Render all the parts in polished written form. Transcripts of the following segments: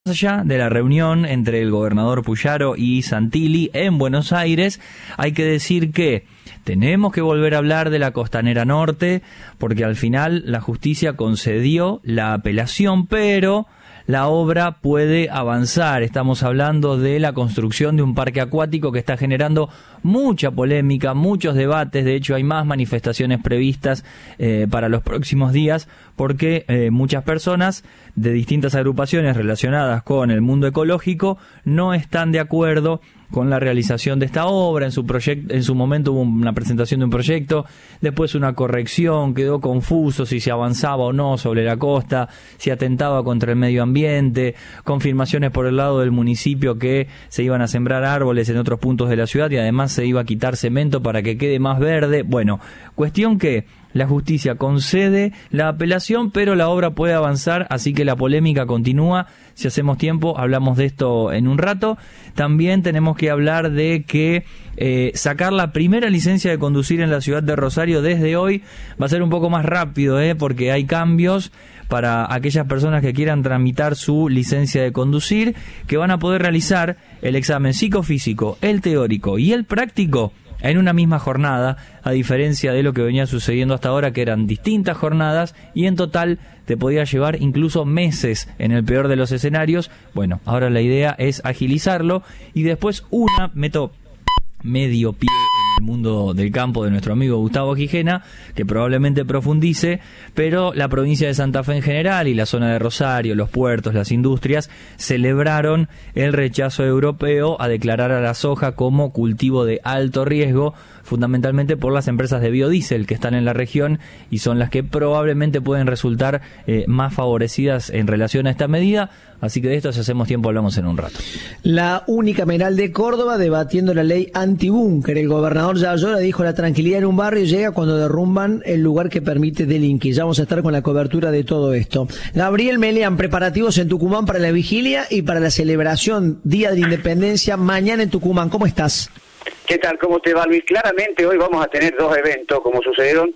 Más allá de la reunión entre el gobernador Puyaro y Santilli en Buenos Aires, hay que decir que tenemos que volver a hablar de la Costanera Norte, porque al final la justicia concedió la apelación, pero la obra puede avanzar. Estamos hablando de la construcción de un parque acuático que está generando mucha polémica, muchos debates. De hecho, hay más manifestaciones previstas para los próximos días, porque muchas personas de distintas agrupaciones relacionadas con el mundo ecológico no están de acuerdo con la realización de esta obra. En su momento hubo una presentación de un proyecto, después una corrección, quedó confuso si se avanzaba o no sobre la costa, si atentaba contra el medio ambiente, confirmaciones por el lado del municipio que se iban a sembrar árboles en otros puntos de la ciudad y además se iba a quitar cemento para que quede más verde. Bueno, cuestión que la justicia concede la apelación, pero la obra puede avanzar, así que la polémica continúa. Si hacemos tiempo, hablamos de esto en un rato. También tenemos que hablar de que sacar la primera licencia de conducir en la ciudad de Rosario desde hoy va a ser un poco más rápido, porque hay cambios para aquellas personas que quieran tramitar su licencia de conducir, que van a poder realizar el examen psicofísico, el teórico y el práctico en una misma jornada, a diferencia de lo que venía sucediendo hasta ahora, que eran distintas jornadas y en total te podía llevar incluso meses en el peor de los escenarios. Bueno, ahora la idea es agilizarlo y después meto medio pie en el mundo del campo de nuestro amigo Gustavo Gijena, que probablemente profundice, pero la provincia de Santa Fe en general y la zona de Rosario, los puertos, las industrias, celebraron el rechazo europeo a declarar a la soja como cultivo de alto riesgo, fundamentalmente por las empresas de biodiesel que están en la región y son las que probablemente pueden resultar más favorecidas en relación a esta medida. Así que de esto, si hacemos tiempo, hablamos en un rato. La unicameral de Córdoba debatiendo la ley antibúnker. El gobernador ya dijo: la tranquilidad en un barrio llega cuando derrumban el lugar que permite delinquir. Ya vamos a estar con la cobertura de todo esto. Gabriel Meleán, preparativos en Tucumán para la vigilia y para la celebración Día de la Independencia mañana en Tucumán. ¿Cómo estás? ¿Qué tal? ¿Cómo te va, Luis? Claramente hoy vamos a tener dos eventos como sucedieron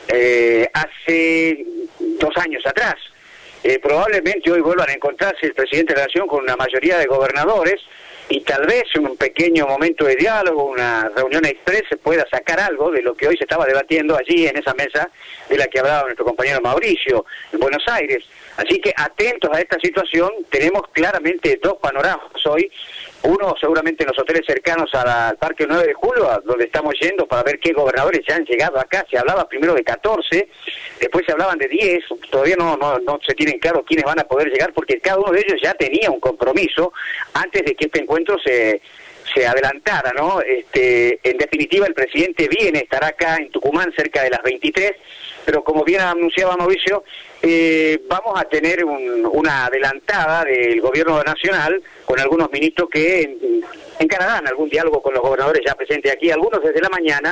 hace 2 años atrás. Probablemente hoy vuelvan a encontrarse el presidente de la Nación con una mayoría de gobernadores y tal vez un pequeño momento de diálogo, una reunión express, se pueda sacar algo de lo que hoy se estaba debatiendo allí en esa mesa de la que hablaba nuestro compañero Mauricio en Buenos Aires. Así que atentos a esta situación, tenemos claramente dos panoramas hoy. Uno seguramente en los hoteles cercanos al Parque 9 de Julio, a donde estamos yendo para ver qué gobernadores ya han llegado acá. Se hablaba primero de 14, después se hablaban de 10, todavía no se tienen claro quiénes van a poder llegar, porque cada uno de ellos ya tenía un compromiso antes de que este encuentro se adelantara, ¿no? En definitiva, el presidente estará acá en Tucumán cerca de las 23, pero como bien anunciaba Mauricio, vamos a tener una adelantada del gobierno nacional con algunos ministros que encararán algún diálogo con los gobernadores ya presentes aquí, algunos desde la mañana,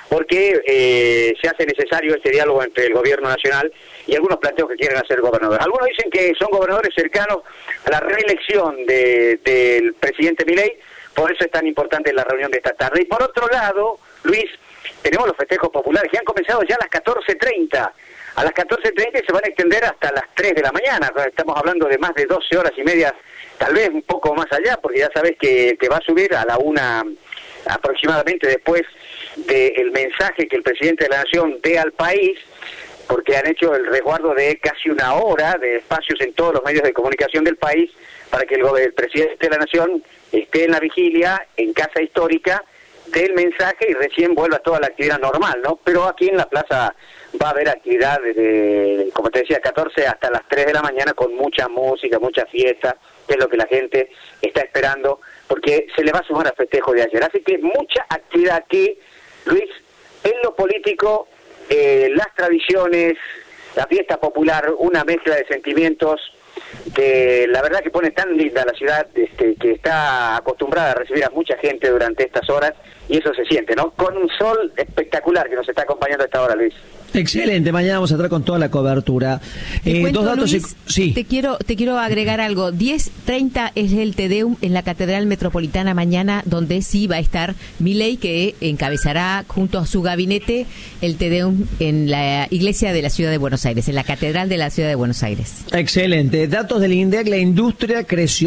porque se hace necesario este diálogo entre el gobierno nacional y algunos planteos que quieren hacer gobernadores. Algunos dicen que son gobernadores cercanos a la reelección del presidente Milei, por eso es tan importante la reunión de esta tarde. Y por otro lado, Luis, tenemos los festejos populares que han comenzado ya a las 14:30. A las 14:30 se van a extender hasta las 3 de la mañana. Estamos hablando de más de 12 horas y media, tal vez un poco más allá, porque ya sabes que va a subir a la 1 aproximadamente después del mensaje que el presidente de la Nación dé al país, porque han hecho el resguardo de casi 1 hora de espacios en todos los medios de comunicación del país para que el presidente de la Nación esté en la vigilia, en Casa Histórica, dé el mensaje y recién vuelva toda la actividad normal, ¿no? Pero aquí en la plaza va a haber actividad desde, como te decía, 14 hasta las 3 de la mañana con mucha música, mucha fiesta, que es lo que la gente está esperando, porque se le va a sumar al festejo de ayer. Así que mucha actividad aquí, Luis, en lo político, las tradiciones, la fiesta popular, una mezcla de sentimientos que la verdad que pone tan linda la ciudad, que está acostumbrada a recibir a mucha gente durante estas horas y eso se siente, ¿no? Con un sol espectacular que nos está acompañando a esta hora, Luis. Excelente, mañana vamos a estar con toda la cobertura. Cuento, Dos datos. Luis, sí. Te quiero agregar algo. 10:30 es el Te Deum en la Catedral Metropolitana mañana, donde sí va a estar Milei, que encabezará junto a su gabinete el Te Deum en la iglesia de la Ciudad de Buenos Aires, en la Catedral de la Ciudad de Buenos Aires. Excelente. Datos del INDEC, la industria creció